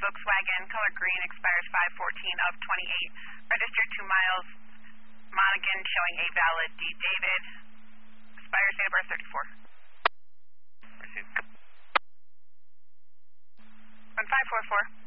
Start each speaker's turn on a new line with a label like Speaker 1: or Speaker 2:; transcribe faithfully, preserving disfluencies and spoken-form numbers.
Speaker 1: Volkswagen, color green, expires five fourteen of twenty-eight. Registered to Miles Monaghan, showing a valid D. David. Expires date of birth thirty-four.
Speaker 2: Received.
Speaker 1: one five four four.